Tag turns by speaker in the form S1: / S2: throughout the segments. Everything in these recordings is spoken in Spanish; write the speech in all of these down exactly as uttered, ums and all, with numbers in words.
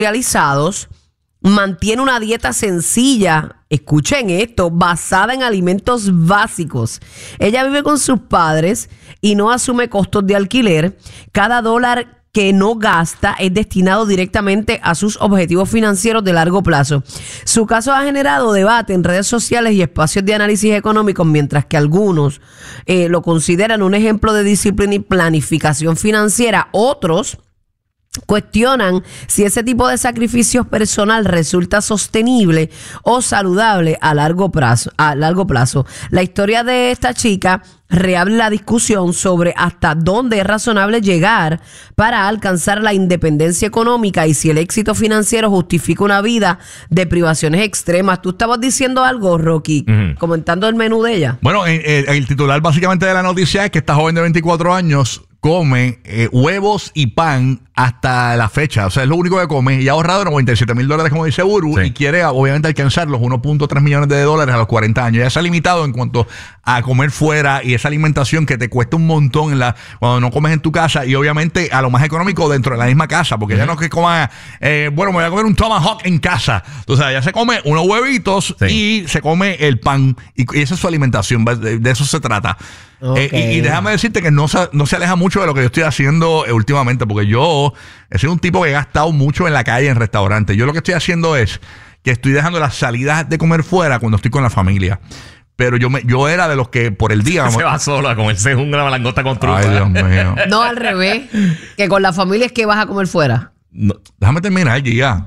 S1: realizados, mantiene una dieta sencilla, escuchen esto, basada en alimentos básicos. Ella vive con sus padres y no asume costos de alquiler. Cada dólar que no gasta es destinado directamente a sus objetivos financieros de largo plazo. Su caso ha generado debate en redes sociales y espacios de análisis económicos, mientras que algunos eh, lo consideran un ejemplo de disciplina y planificación financiera. Otros cuestionan si ese tipo de sacrificios personal resulta sostenible o saludable a largo plazo. A largo plazo. La historia de esta chica reabre la discusión sobre hasta dónde es razonable llegar para alcanzar la independencia económica y si el éxito financiero justifica una vida de privaciones extremas. Tú estabas diciendo algo, Rocky, uh-huh. comentando el menú de ella.
S2: Bueno, eh, eh, el titular básicamente de la noticia es que esta joven de veinticuatro años come eh, huevos y pan hasta la fecha. O sea, es lo único que come y ha ahorrado noventa y siete mil dólares, como dice Buru, sí. y quiere obviamente alcanzar los uno punto tres millones de dólares a los cuarenta años. Ya se ha limitado en cuanto a comer fuera y esa alimentación que te cuesta un montón en la, cuando no comes en tu casa, y obviamente a lo más económico dentro de la misma casa, porque uh-huh. ya no es que coma, eh, bueno, me voy a comer un tomahawk en casa. O sea, ya se come unos huevitos sí. y se come el pan y, y esa es su alimentación. De, de eso se trata. Okay. Eh, y, y déjame decirte que no se, no se aleja mucho de lo que yo estoy haciendo eh, últimamente, porque yo he sido un tipo que he gastado mucho en la calle, en restaurantes. Yo lo que estoy haciendo es que estoy dejando las salidas de comer fuera cuando estoy con la familia. Pero yo me, yo era de los que por el día...
S3: Se va solo a comerse una langosta con trufa.
S2: Ay, Dios mío.
S1: No, al revés. Que con la familia es que vas a comer fuera.
S2: No, déjame terminar allí ya.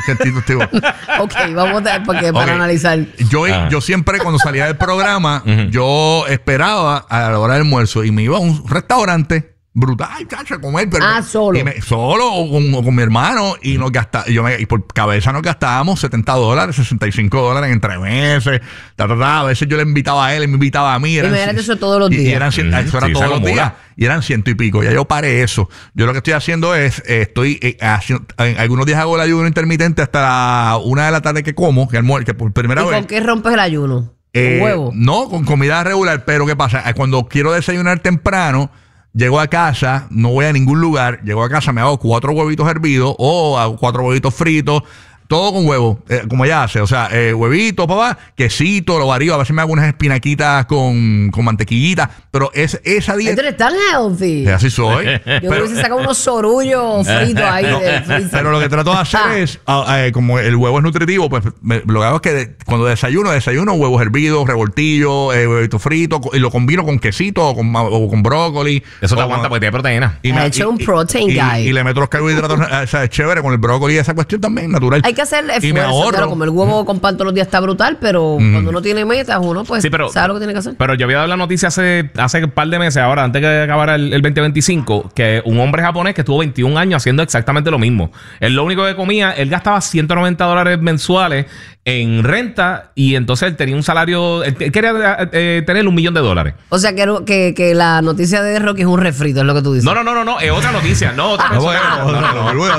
S1: Ok, vamos a porque para okay. analizar.
S2: Yo, ah. yo siempre cuando salía del programa, uh-huh. yo esperaba a la hora del almuerzo y me iba a un restaurante brutal, cacho, a comer. Pero
S1: ah, solo.
S2: Y me, solo o con, o con mi hermano y nos gasta, yo me, y por cabeza nos gastábamos setenta dólares, sesenta y cinco dólares entre meses. Ta, ta, ta. A veces yo le invitaba a él, él me invitaba a mí.
S1: Eran, y me eso todos los días.
S2: Y eran, mm, eso era sí, todos los días. Y eran ciento y pico. Ya yo paré eso. Yo lo que estoy haciendo es, eh, estoy eh, haciendo, en algunos días hago el ayuno intermitente hasta la una de la tarde que como, que almuerzo, que por primera
S1: ¿Y
S2: vez.
S1: con qué rompes el ayuno?
S2: Eh,
S1: ¿Con huevo?
S2: No, con comida regular. Pero ¿qué pasa? Cuando quiero desayunar temprano, llego a casa, no voy a ningún lugar, llego a casa, me hago cuatro huevitos hervidos o hago cuatro huevitos fritos. Todo con huevo, eh, como ella hace. O sea, eh, huevito, papá, quesito, lo varío. A veces me hago unas espinaquitas con, con mantequillita. Pero es esa dieta...
S1: Tú eres tan healthy.
S2: Así soy.
S1: Yo pero, hubiese sacado unos sorullos fritos ahí
S2: no,
S1: del freezer.
S2: Pero lo que trato de hacer ah. es, uh, uh, como el huevo es nutritivo, pues me, lo que hago es que de, cuando desayuno, desayuno huevos hervidos, revoltillos, eh, huevitos fritos, y lo combino con quesito o con, o con brócoli.
S3: Eso te aguanta porque tiene proteína.
S1: Y me ha hecho un protein
S2: y,
S1: guy.
S2: Y, y le meto los carbohidratos, o sea, es chévere con el brócoli y esa cuestión también, natural.
S1: Hay que hacer esfuerzo, claro, como el huevo con pan todos los días está brutal, pero mm. cuando uno tiene metas, uno pues sí, pero, sabe lo que tiene que hacer.
S3: Pero yo había dado la noticia hace, hace un par de meses, ahora, antes que acabara el, el veinte veinticinco, que un hombre japonés que estuvo veintiún años haciendo exactamente lo mismo. Él lo único que comía, él gastaba ciento noventa dólares mensuales en renta y entonces él tenía un salario, él quería eh, tener un millón de dólares.
S1: O sea, que, que, que la noticia de Rocky es un refrito, es lo que tú dices.
S3: No, no, no, no, no es otra noticia. No, otra
S2: no, no, no, no, no.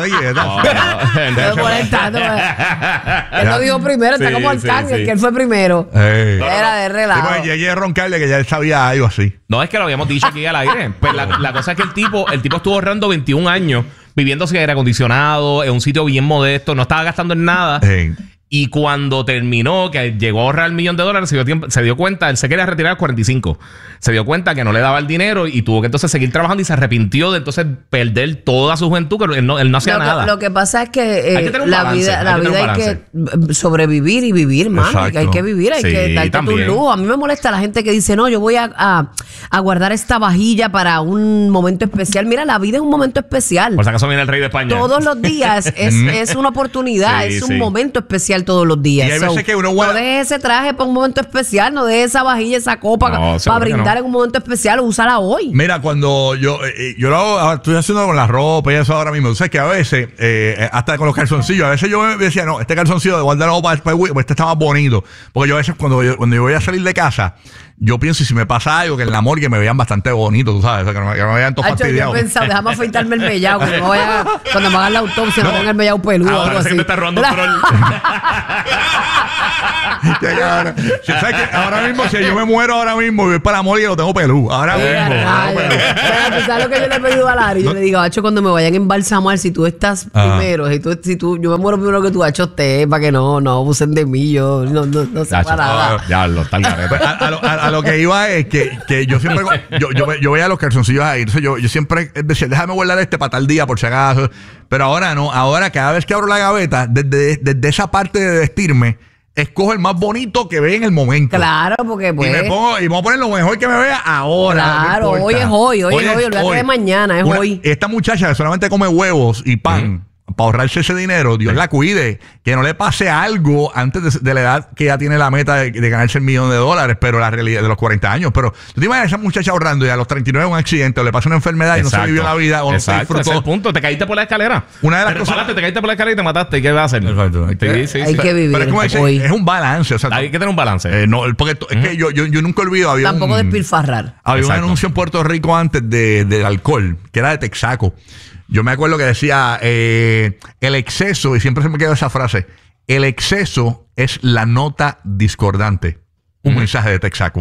S1: Él lo dijo primero, está como Arcángel, que él fue primero. Era de relajo.
S2: Llegué a roncarle que ya él sabía algo así.
S3: No, es que lo habíamos dicho aquí al aire. Pues la, la cosa es que el tipo, el tipo estuvo ahorrando veintiún años viviendo sin aire acondicionado, en un sitio bien modesto, no estaba gastando en nada. Hey. Y cuando terminó, que llegó a ahorrar el millón de dólares, se dio, tiempo, se dio cuenta, él se quería retirar a los cuarenta y cinco. Se dio cuenta que no le daba el dinero y tuvo que entonces seguir trabajando y se arrepintió de entonces perder toda su juventud, que él no, él no hacía
S1: lo
S3: nada.
S1: Que, lo que pasa es que, eh, que la balance, vida, la hay vida hay que sobrevivir y vivir, mano. Hay que vivir, hay sí, que darte también. Tu lujo. A mí me molesta la gente que dice, no, yo voy a, a, a guardar esta vajilla para un momento especial. Mira, la vida es un momento especial.
S3: Por si acaso viene el rey de España.
S1: Todos los días es, es una oportunidad, sí, es un sí. momento especial todos los días.
S2: Hay veces que uno guarda...
S1: No deje ese traje para un momento especial, no deje esa vajilla, esa copa no, para brindar no. en un momento especial, úsala hoy.
S2: Mira, cuando yo eh, yo lo hago, estoy haciendo con la ropa y eso ahora mismo. Tú sabes que a veces, eh, hasta con los calzoncillos, a veces yo me decía, no, este calzoncillo de guardarlo para, para, para este está más bonito. Porque yo a veces cuando yo, cuando yo voy a salir de casa, yo pienso, si me pasa algo, que en el amor que me vean bastante bonito, tú sabes, que no, que no me vean todos fastidiados.
S1: Yo he pensado, déjame afeitarme el mellado, que no vaya, cuando me hagan la autopsia, no, no ponga el mellado peludo o algo así.
S3: Me está robando un troll.
S2: ahora, ¿sabes qué? Ahora mismo, si yo me muero ahora mismo y voy para el amor y lo tengo pelú. Ahora mismo.
S1: ¿Tú sabes lo que yo le he pedido a Larry? Yo no. le digo, Hacho, cuando me vayan a embalsamar, si tú estás ah. primero, si tú, si tú, yo me muero primero que tú, Hacho, te, para que no, no abusen de mí, yo no, no, no sé para nada.
S3: Ya, lo tal a,
S2: a, lo, a, a lo que iba es que, que yo siempre, yo, yo, yo veía los calzoncillos ahí, entonces yo, yo siempre decía, déjame guardar este para tal día, por si acaso. Pero ahora no, ahora cada vez que abro la gaveta, desde, desde esa parte de vestirme, escojo el más bonito que ve en el momento.
S1: Claro, porque pues...
S2: Y me pongo, y me voy a poner lo mejor que me vea ahora.
S1: Claro, no hoy es hoy, hoy, hoy es hoy, olvídate de mañana, es Una, hoy.
S2: Esta muchacha que solamente come huevos y pan, mm. para ahorrarse ese dinero, Dios sí. la cuide, que no le pase algo antes de, de la edad que ya tiene la meta de, de ganarse el millón de dólares, pero la realidad de los cuarenta años. Pero tú te imaginas a esa muchacha ahorrando y a los treinta y nueve un accidente o le pasa una enfermedad Exacto. y no se vivió la vida o
S3: Exacto.
S2: no se disfrutó.
S3: Ese es el punto, te caíste por la escalera.
S2: Una de las
S3: pero
S2: cosas...
S3: te caíste por la escalera y te mataste. ¿Y qué vas a hacer?
S2: Exacto.
S1: Hay, que, sí, sí, hay sí. que vivir.
S2: Pero es como dice,
S1: hoy.
S2: es un balance. O sea,
S3: hay que tener un balance.
S2: Eh, no, porque uh-huh. es que yo, yo, yo nunca olvido. Había
S1: Tampoco
S2: un,
S1: despilfarrar.
S2: Había
S3: Exacto.
S2: un anuncio en Puerto Rico antes de, del alcohol, que era de Texaco. Yo me acuerdo que decía eh, el exceso, y siempre se me quedó esa frase, el exceso es la nota discordante. Un uh-huh. mensaje de Texaco.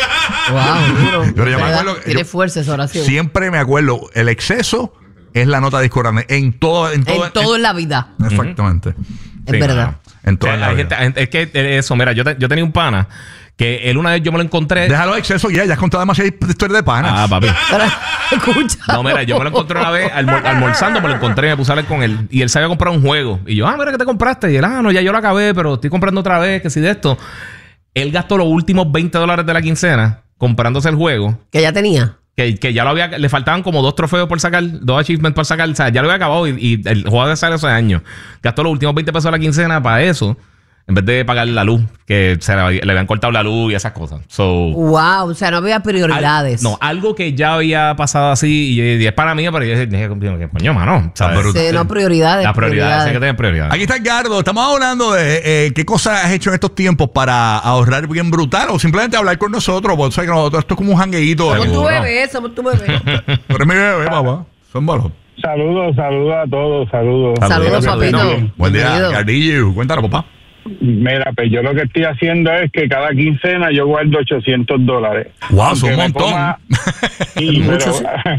S1: Wow, duro.
S2: Pero yo me acuerdo,
S1: Tiene
S2: yo
S1: fuerza esa oración.
S2: Siempre me acuerdo, el exceso es la nota discordante. En todo, en todo,
S1: en, todo en, en la vida.
S2: Exactamente.
S1: Uh-huh. Es sí, verdad.
S2: En toda
S3: o sea,
S2: la
S3: hay
S2: vida.
S3: Gente, es que eso, mira, yo, te, yo tenía un pana que él una vez yo me lo encontré.
S2: Déjalo de exceso ya, ya has contado demasiadas historias de panas.
S3: Ah, papi.
S1: Escucha.
S3: No, mira, yo me lo encontré una vez almor, almorzando, me lo encontré y me puse a hablar con él. Y él se había comprado un juego. Y yo, ah, mira, ¿qué te compraste? Y él, ah, no, ya yo lo acabé, pero estoy comprando otra vez, que si de esto. Él gastó los últimos veinte dólares de la quincena comprándose el juego.
S1: Que ya tenía.
S3: Que, que ya lo había, le faltaban como dos trofeos por sacar, dos achievements por sacar. O sea, ya lo había acabado y, y el juego de sale hace años. Gastó los últimos veinte pesos de la quincena para eso. En vez de pagar la luz, que se le, le habían cortado la luz y esas cosas. So,
S1: wow, o sea, no había prioridades.
S3: Al, no, algo que ya había pasado así y, y es para mí, pero yo dije, coño, mano.
S1: ¿Sabes? Sí, no, prioridades.
S3: Las prioridades, hay que tener prioridades.
S2: Aquí está Edgardo. Estamos hablando de eh, qué cosas has hecho en estos tiempos para ahorrar bien brutal o simplemente hablar con nosotros. Porque sabes que nosotros esto es como un jangueito.
S1: Somos tu bebé, somos tu bebé.
S2: Tú eres mi bebé, papá. Son malos.
S4: Saludos, saludos a todos, saludos.
S1: Saludos, papito.
S2: Buen día, Gardillo. Cuéntanos, papá.
S4: Mira, pues yo lo que estoy haciendo es que cada quincena yo guardo ochocientos dólares.
S2: ¡Wow! Son un montón.
S4: Ponga, y, pero,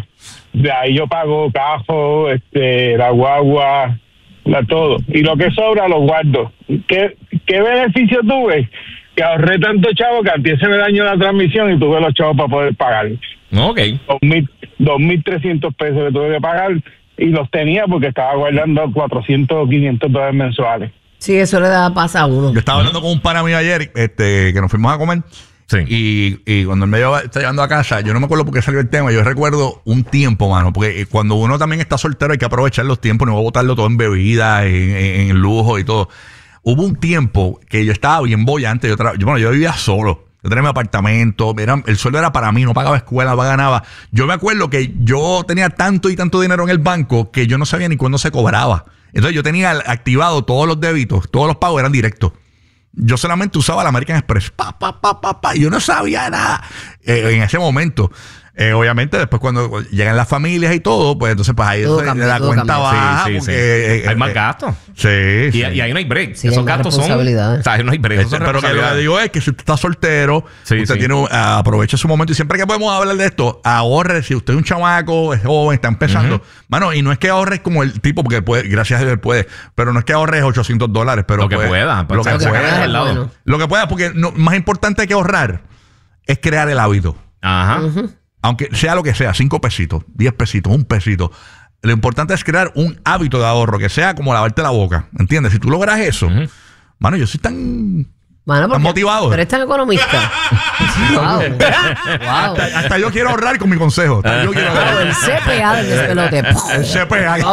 S4: de ahí yo pago cajo, este, la guagua, la todo. Y lo que sobra lo guardo. ¿Qué, qué beneficio tuve? Que ahorré tanto chavo que antes se me dañó la transmisión y tuve los chavos para poder pagar.
S3: Ok.
S4: dos mil trescientos pesos que tuve que pagar y los tenía porque estaba guardando cuatrocientos o quinientos dólares mensuales.
S1: Sí, eso le da pasa a uno.
S2: Yo estaba hablando con un pana mío ayer, este, que nos fuimos a comer.
S3: Sí.
S2: Y, y cuando él me lleva, está llevando a casa, yo no me acuerdo por qué salió el tema. Yo recuerdo un tiempo, mano, porque cuando uno también está soltero hay que aprovechar los tiempos, no voy a botarlo todo en bebida, en, en, en lujo y todo. Hubo un tiempo que yo estaba bien bollante. Yo, tra- yo, bueno, yo vivía solo. Yo tenía mi apartamento, era, el sueldo era para mí, no pagaba escuela, no ganaba. Yo me acuerdo que yo tenía tanto y tanto dinero en el banco que yo no sabía ni cuándo se cobraba. Entonces yo tenía activado todos los débitos, todos los pagos eran directos. Yo solamente usaba la American Express, pa, pa, pa, pa, pa, y yo no sabía nada eh, en ese momento. Eh, obviamente, después cuando llegan las familias y todo, pues entonces pues ahí
S1: todo
S2: se,
S1: cambia,
S2: la
S1: todo
S2: cuenta
S1: cambia.
S2: baja.
S3: Sí, sí,
S2: porque,
S3: sí.
S2: eh,
S3: hay
S2: eh,
S3: más
S2: eh,
S3: gastos.
S2: Sí,
S3: Y,
S2: sí.
S3: y ahí no hay break.
S1: Sí,
S3: Esos
S1: hay más
S3: gastos son.
S1: responsabilidades.
S3: O sea, ahí no hay break. Esos son
S2: Pero que lo que
S3: responsabilidades.
S2: digo es que si usted está soltero,
S3: Sí,
S2: usted
S3: sí.
S2: tiene un- ah, aproveche su momento. Y siempre que podemos hablar de esto, ahorre. Si usted es un chamaco, es joven, está empezando.
S3: Ujú.
S2: Mano, y no es que ahorres como el tipo, porque puede, gracias a Dios él puede, pero no es que ahorres ochocientos dólares. Pero
S3: Lo que
S2: puede-
S3: pueda,
S2: Lo que
S3: sacar
S2: pueda.
S3: al lado.
S1: bueno.
S2: Lo que pueda, porque no- más importante que ahorrar es crear el hábito.
S3: Ajá.
S1: Uh-huh.
S2: Aunque sea lo que sea, cinco pesitos, diez pesitos, un pesito. Lo importante es crear un hábito de ahorro, que sea como lavarte la boca. ¿Entiendes? Si tú logras eso,
S3: Ujú.
S2: mano, yo soy tan...
S1: Mano, porque-
S2: motivado.
S1: Pero es tan economista. wow. wow.
S2: Hasta, hasta yo quiero ahorrar con mi consejo. Hasta yo quiero
S1: Wow,
S2: ahorrar.
S1: el C P A del despelote.
S2: El C P A.
S1: Ok.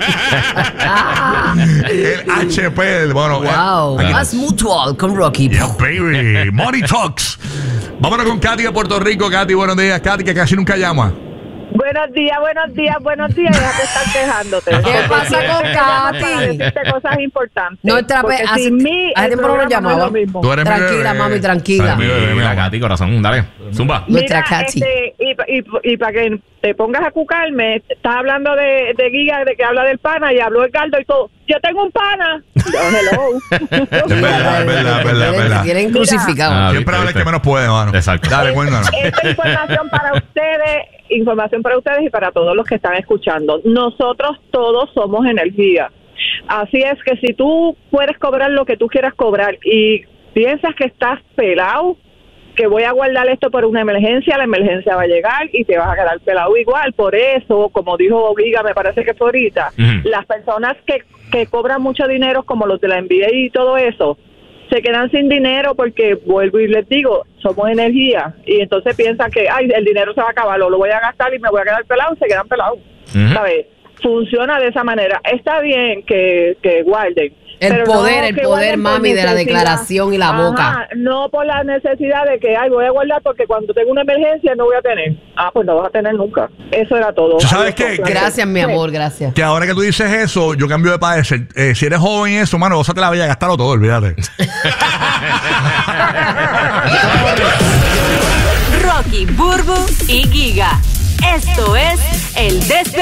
S1: Ah,
S2: El H P. Bueno,
S1: wow.
S2: aquí-
S1: Más Mutual con Rocky.
S2: Yeah, baby. Money Talks. Vámonos con Katy de Puerto Rico. Katy, buenos días. Katy, que casi nunca llama.
S5: Buenos días, buenos días, buenos días. Ya te están quejándote.
S1: ¿Qué pasa con Katy?
S5: Para decirte cosas importantes.
S1: Nuestra
S5: Porque
S1: hace,
S5: sin mí,
S1: hace
S5: el
S1: tiempo no nos
S5: programa no es
S1: llamaba.
S5: lo mismo.
S2: Tú eres mi
S1: Tranquila,
S2: bebé.
S1: mami, tranquila.
S2: Ay, mi bebé, mi
S3: Mira,
S2: amor.
S3: Katy, corazón, dale. Zumba.
S1: Nuestra
S5: Mira,
S1: Katy.
S5: este, y, y, y para que te pongas a cucarme, estás hablando de, de Giga, de que habla del pana, y habló Edgardo y todo. Yo tengo un pana. Yo, hello.
S2: Es verdad, es verdad, es verdad, es verdad.
S1: Te quieren crucificado.
S3: Ah,
S2: Siempre habla el
S3: viste,
S2: que menos puede, mano.
S3: Exacto.
S2: Dale, cuéntanos.
S5: Esta información para ustedes, información para ustedes y para todos los que están escuchando. Nosotros todos somos energía. Así es que si tú puedes cobrar lo que tú quieras cobrar y piensas que estás pelado, que voy a guardar esto por una emergencia, la emergencia va a llegar y te vas a quedar pelado igual. Por eso, como dijo Giga, me parece que fue ahorita,
S3: Ujú.
S5: las personas que, que cobran mucho dinero, como los de la N B A y todo eso, se quedan sin dinero porque, vuelvo y les digo, somos energía. Y entonces piensan que, ay, el dinero se va a acabar, o lo voy a gastar y me voy a quedar pelado, y se quedan pelados.
S3: Ujú.
S5: ¿Sabes? Funciona de esa manera. Está bien que, que guarden.
S1: El
S5: pero
S1: poder,
S5: no
S1: el
S5: que
S1: poder,
S5: guarden por
S1: mami, de la
S5: necesidad.
S1: declaración y la
S5: Ajá,
S1: boca.
S5: no por la necesidad de que, ay, voy a guardar porque cuando tengo una emergencia no voy a tener. Ah, pues no vas a tener nunca. Eso era todo.
S2: ¿Tú sabes
S5: Adiós,
S2: qué?
S5: placer.
S1: Gracias, mi
S5: Sí.
S1: amor, gracias.
S2: Que ahora que tú dices eso, yo cambio de parecer. Eh, si eres joven y eso, mano, gózate la vida, gastarlo todo, olvídate.
S6: Rocky, Burbu y Giga. Esto es El Despelote.